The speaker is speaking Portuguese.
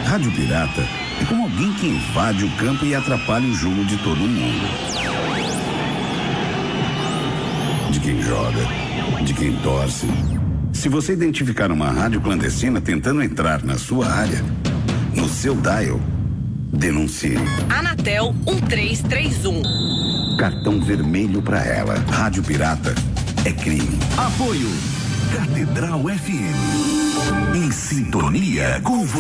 Rádio pirata é como alguém que invade o campo e atrapalha o jogo de todo mundo. De quem joga, de quem torce. Se você identificar uma rádio clandestina tentando entrar na sua área, no seu dial, denuncie. Anatel 1331. Cartão vermelho pra ela. Rádio pirata é crime. Apoio Catedral FM. Em sintonia com você.